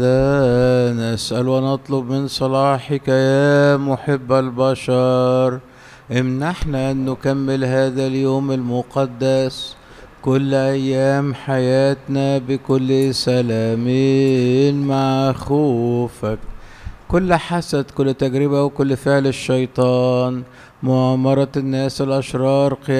نسأل ونطلب من صلاحك يا محب البشر، امنحنا أن نكمل هذا اليوم المقدس كل أيام حياتنا بكل سلام مع خوفك. كل حسد، كل تجربة، وكل فعل الشيطان، مؤامرة الناس الأشرار،